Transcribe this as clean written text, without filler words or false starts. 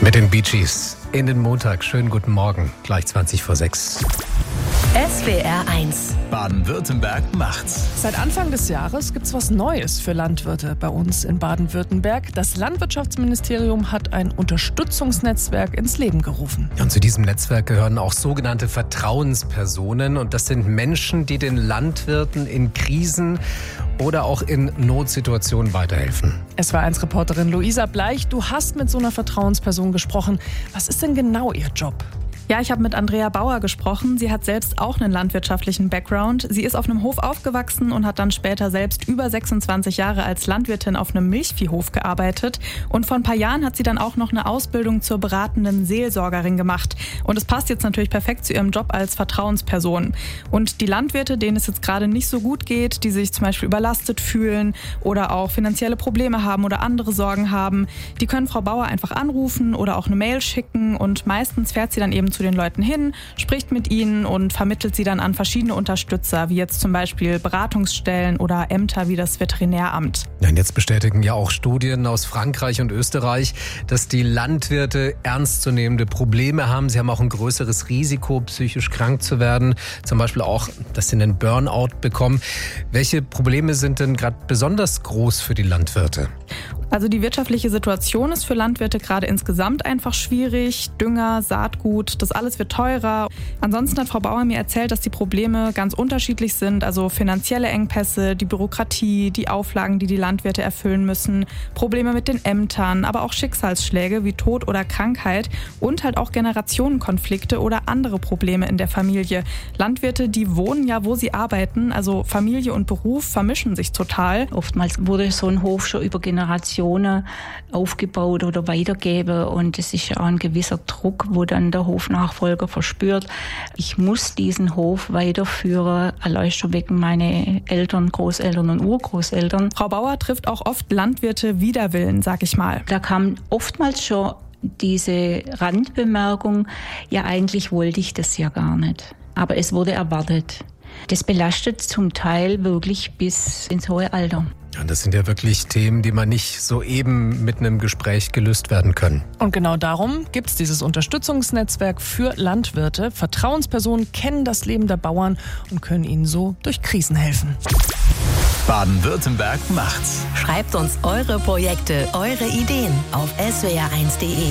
Mit den Bee Gees in den Montag. Schönen guten Morgen, gleich 6:20. SWR 1 Baden-Württemberg macht's. Seit Anfang des Jahres gibt's was Neues für Landwirte bei uns in Baden-Württemberg. Das Landwirtschaftsministerium hat ein Unterstützungsnetzwerk ins Leben gerufen. Und zu diesem Netzwerk gehören auch sogenannte Vertrauenspersonen. Und das sind Menschen, die den Landwirten in Krisen oder auch in Notsituationen weiterhelfen. SWR1-Reporterin Luisa Bleich, du hast mit so einer Vertrauensperson gesprochen. Was ist denn genau ihr Job? Ja, ich habe mit Andrea Bauer gesprochen. Sie hat selbst auch einen landwirtschaftlichen Background. Sie ist auf einem Hof aufgewachsen und hat dann später selbst über 26 Jahre als Landwirtin auf einem Milchviehhof gearbeitet. Und vor ein paar Jahren hat sie dann auch noch eine Ausbildung zur beratenden Seelsorgerin gemacht. Und es passt jetzt natürlich perfekt zu ihrem Job als Vertrauensperson. Und die Landwirte, denen es jetzt gerade nicht so gut geht, die sich zum Beispiel überlastet fühlen oder auch finanzielle Probleme haben oder andere Sorgen haben, die können Frau Bauer einfach anrufen oder auch eine Mail schicken. Und meistens fährt sie dann eben zu den Leuten hin, spricht mit ihnen und vermittelt sie dann an verschiedene Unterstützer, wie jetzt zum Beispiel Beratungsstellen oder Ämter wie das Veterinäramt. Ja, und jetzt bestätigen ja auch Studien aus Frankreich und Österreich, dass die Landwirte ernstzunehmende Probleme haben. Sie haben auch ein größeres Risiko, psychisch krank zu werden. Zum Beispiel auch, dass sie einen Burnout bekommen. Welche Probleme sind denn gerade besonders groß für die Landwirte? Also die wirtschaftliche Situation ist für Landwirte gerade insgesamt einfach schwierig. Dünger, Saatgut, das alles wird teurer. Ansonsten hat Frau Bauer mir erzählt, dass die Probleme ganz unterschiedlich sind. Also finanzielle Engpässe, die Bürokratie, die Auflagen, die die Landwirte erfüllen müssen, Probleme mit den Ämtern, aber auch Schicksalsschläge wie Tod oder Krankheit und halt auch Generationenkonflikte oder andere Probleme in der Familie. Landwirte, die wohnen ja, wo sie arbeiten. Also Familie und Beruf vermischen sich total. Oftmals wurde so ein Hof schon über Generationen aufgebaut oder weitergeben und es ist ja auch ein gewisser Druck, wo dann der Hofnachfolger verspürt, ich muss diesen Hof weiterführen, allein schon wegen meiner Eltern, Großeltern und Urgroßeltern. Frau Bauer trifft auch oft Landwirte wider Willen, sag ich mal. Da kam oftmals schon diese Randbemerkung, ja eigentlich wollte ich das ja gar nicht, aber es wurde erwartet. Das belastet zum Teil wirklich bis ins hohe Alter. Ja, das sind ja wirklich Themen, die man nicht so eben mit einem Gespräch gelöst werden können. Und genau darum gibt es dieses Unterstützungsnetzwerk für Landwirte. Vertrauenspersonen kennen das Leben der Bauern und können ihnen so durch Krisen helfen. Baden-Württemberg macht's. Schreibt uns eure Projekte, eure Ideen auf swr1.de.